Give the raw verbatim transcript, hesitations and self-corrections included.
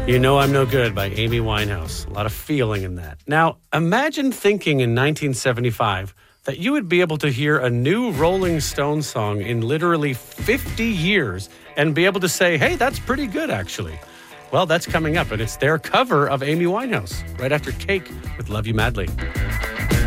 You Know I'm No Good by Amy Winehouse. A lot of feeling in that. Now, imagine thinking in nineteen seventy-five that you would be able to hear a new Rolling Stones song in literally fifty years and be able to say, hey, that's pretty good, actually. Well, that's coming up, and it's their cover of Amy Winehouse right after Cake with Love You Madly.